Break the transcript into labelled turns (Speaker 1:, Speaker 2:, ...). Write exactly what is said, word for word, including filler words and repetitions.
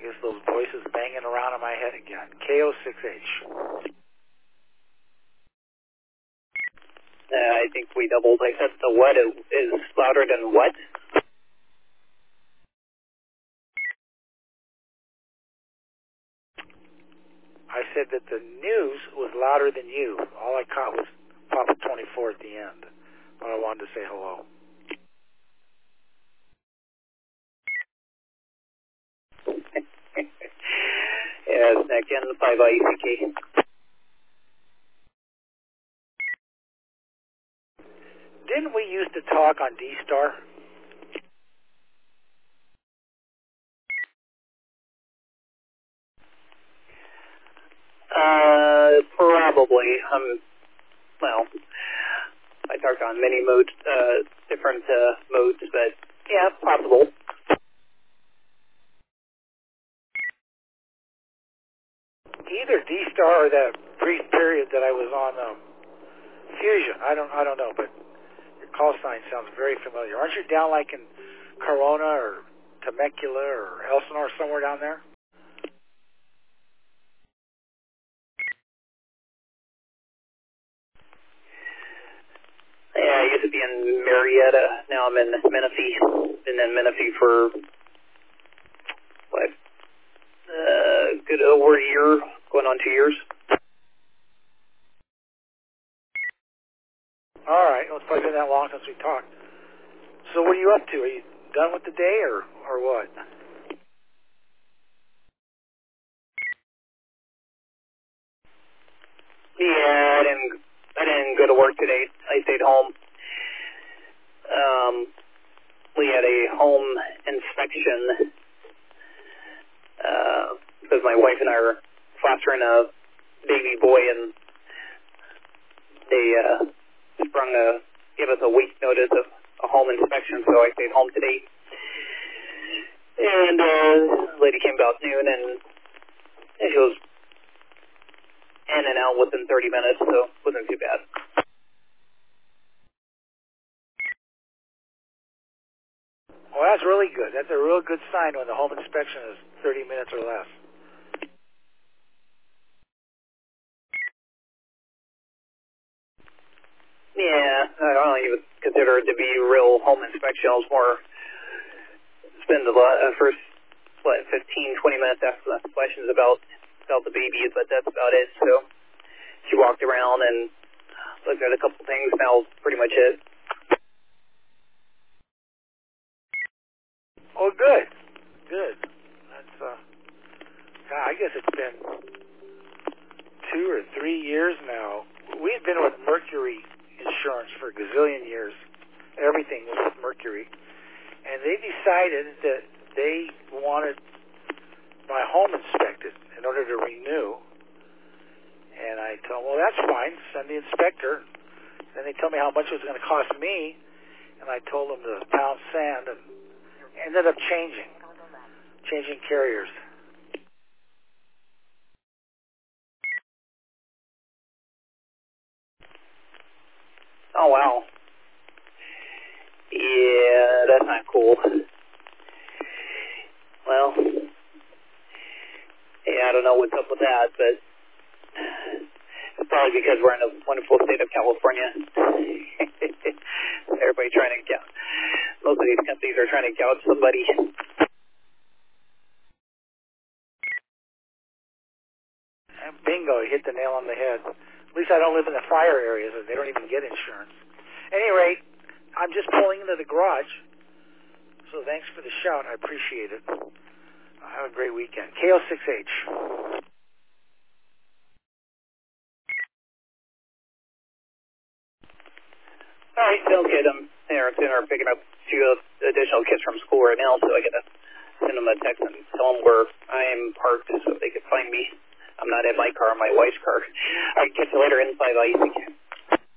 Speaker 1: guess those voices banging around in my head again. K O six H.
Speaker 2: Uh, I think we doubled. I said the what is, is louder than what?
Speaker 1: I said that the news was louder than you. All I caught was Papa twenty-four at the end. But I wanted to say hello.
Speaker 2: Yeah, again, five I C K.
Speaker 1: Didn't we used to talk on D-Star?
Speaker 2: Uh, probably. Um, well, I talked on many modes, uh, different uh, modes, but yeah, possible.
Speaker 1: Either D-Star or that brief period that I was on um, Fusion. I don't, I don't know, but your call sign sounds very familiar. Aren't you down like in Corona or Temecula or Elsinore, somewhere down there?
Speaker 2: Yeah, I used to be in Marietta. Now I'm in Menifee. Been in Menifee for, what, uh, good over a year, going on two years.
Speaker 1: All right. Well, it's probably been that long since we talked. So what are you up to? Are you done with the day or, or what?
Speaker 2: Yeah, I didn't, I didn't go to work today. I stayed home. Um, we had a home inspection, uh, because my wife and I are fostering a baby boy, and they, uh, sprung a, gave us a week notice of a home inspection, so I stayed home today. And, uh, the lady came about noon, and, and she was in and out within thirty minutes, so it wasn't too bad.
Speaker 1: Well, that's really good. That's a real good sign when the home inspection is thirty minutes or less.
Speaker 2: Yeah, I don't even consider it to be a real home inspection. It was more spend the uh, first, what, fifteen, twenty minutes asking us questions about, about the babies, but that's about it. So she walked around and looked at a couple things, and that was pretty much it.
Speaker 1: Oh, good. Good. That's, uh, God, I guess it's been two or three years now. We've been with Mercury Insurance for a gazillion years. Everything was with Mercury. And they decided that they wanted my home inspected in order to renew. And I told them, well, that's fine. Send the inspector. Then they told me how much it was going to cost me. And I told them to pound sand, and ended up changing, changing carriers.
Speaker 2: Oh, wow. Yeah, that's not cool. Well, yeah, I don't know what's up with that, but it's probably because we're in a wonderful state of California. Everybody trying to count. Most of these companies are trying to gouge somebody.
Speaker 1: And bingo, you hit the nail on the head. At least I don't live in the fire areas, and they don't even get insurance. At any rate, I'm just pulling into the garage. So thanks for the shout. I appreciate it. Have a great weekend. K O six H.
Speaker 2: All right, sounds good. I'm there sooner picking up two additional kids from school right now, so I got to send them a text and tell them where I am parked so they can find me. I'm not in my car, my wife's car. All right, catch you later in five I C K.